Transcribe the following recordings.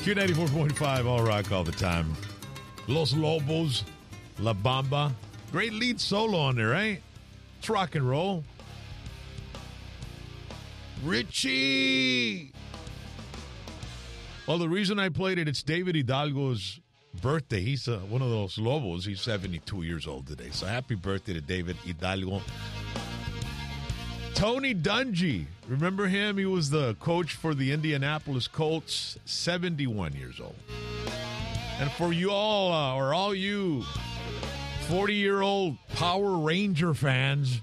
Q94.5, all rock all the time. Los Lobos, La Bamba. Great lead solo on there, right? It's rock and roll. Richie! Well, the reason I played it, it's David Hidalgo's birthday. He's one of those Lobos. He's 72 years old today. So happy birthday to David Hidalgo. Tony Dungy. Remember him? He was the coach for the Indianapolis Colts, 71 years old. And for you all, or all you 40-year-old Power Ranger fans,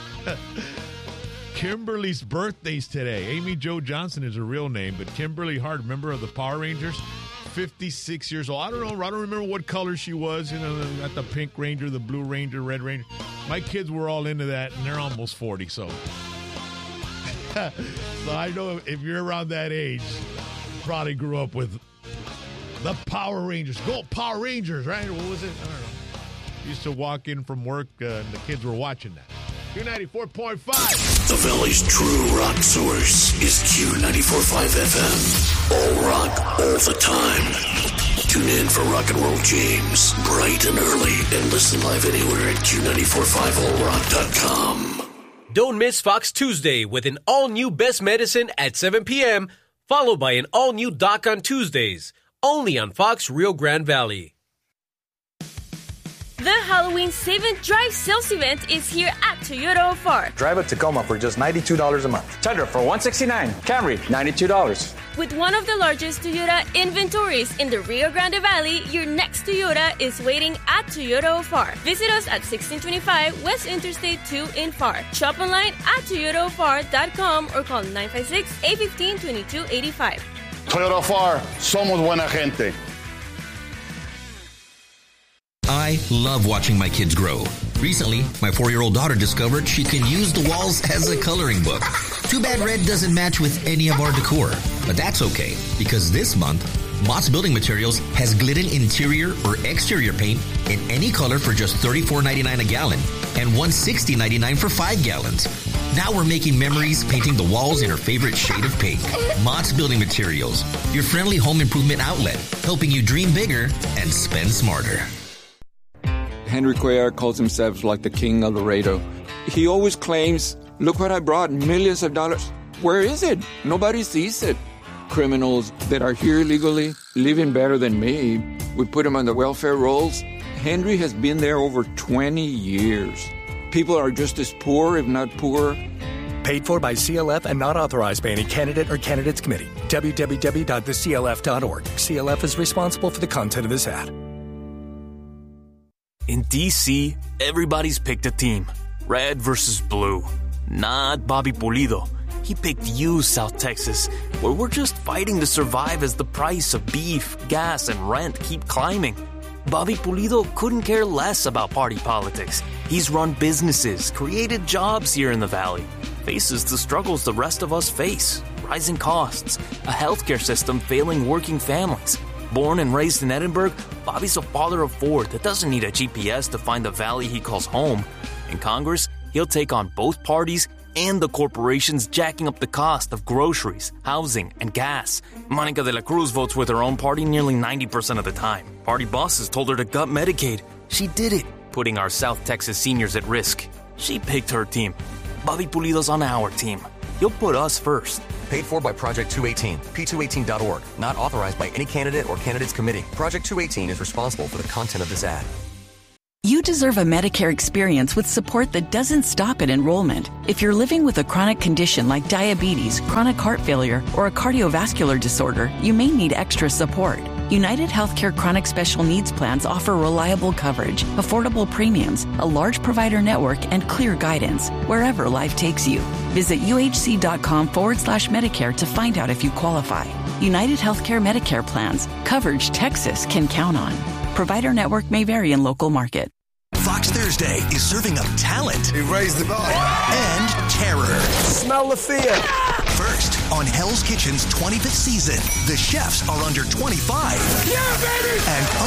Kimberly's birthday's today. Amy Jo Johnson is her real name, but Kimberly Hart, member of the Power Rangers, 56 years old. I don't remember what color she was. You know, got the Pink Ranger, the Blue Ranger, Red Ranger. My kids were all into that, and they're almost 40, so. So I know if you're around that age, you probably grew up with the Power Rangers. Go Power Rangers, right? What was it? I don't know. Used to walk in from work, and the kids were watching that. Q94.5. The Valley's true rock source is Q94.5 FM. All rock, all the time. Tune in for Rock and Roll James, bright and early, and listen live anywhere at Q945allrock.com. Don't miss Fox Tuesday with an all-new Best Medicine at 7 p.m., followed by an all-new Doc on Tuesdays, only on Fox Rio Grande Valley. The Halloween Save and Drive sales event is here at Toyota Ofar. Drive a Tacoma for just $92 a month. Tundra for $169. Camry, $92. With one of the largest Toyota inventories in the Rio Grande Valley, your next Toyota is waiting at Toyota Ofar. Visit us at 1625 West Interstate 2 in Far. Shop online at toyotaofar.com or call 956-815-2285. Toyota Ofar, somos buena gente. I love watching my kids grow. Recently, my 4-year-old daughter discovered she can use the walls as a coloring book. Too bad red doesn't match with any of our decor. But that's okay, because this month, Mott's Building Materials has Glidden interior or exterior paint in any color for just $34.99 a gallon and $160.99 for 5 gallons. Now we're making memories painting the walls in her favorite shade of pink. Mott's Building Materials, your friendly home improvement outlet, helping you dream bigger and spend smarter. Henry Cuellar calls himself like the king of Laredo. He always claims, look what I brought, millions of dollars. Where is it? Nobody sees it. Criminals that are here illegally, living better than me. We put them on the welfare rolls. Henry has been there over 20 years. People are just as poor, if not poorer. Paid for by CLF and not authorized by any candidate or candidates committee. www.theclf.org. CLF is responsible for the content of this ad. In D.C., everybody's picked a team. Red versus blue. Not Bobby Pulido. He picked you, South Texas, where we're just fighting to survive as the price of beef, gas, and rent keep climbing. Bobby Pulido couldn't care less about party politics. He's run businesses, created jobs here in the Valley, faces the struggles the rest of us face. Rising costs, a healthcare system failing working families. Born and raised in Edinburgh, Bobby's a father of 4 that doesn't need a GPS to find the valley he calls home. In Congress, he'll take on both parties and the corporations jacking up the cost of groceries, housing, and gas. Monica de la Cruz votes with her own party nearly 90% of the time. Party bosses told her to gut Medicaid. She did it, putting our South Texas seniors at risk. She picked her team. Bobby Pulido's on our team. He'll put us first. Paid for by Project 218, p218.org. Not authorized by any candidate or candidates committee. Project 218 is responsible for the content of this ad. You deserve a Medicare experience with support that doesn't stop at enrollment. If you're living with a chronic condition like diabetes, chronic heart failure, or a cardiovascular disorder, you may need extra support. United Healthcare Chronic Special Needs Plans offer reliable coverage, affordable premiums, a large provider network, and clear guidance wherever life takes you. Visit uhc.com/Medicare to find out if you qualify. United Healthcare Medicare Plans. Coverage Texas can count on. Provider network may vary in local market. Fox Thursday is serving up talent. He raised the bar. And terror. Smell the fear. First, on Hell's Kitchen's 25th season, the chefs are under 25. Yeah, baby! And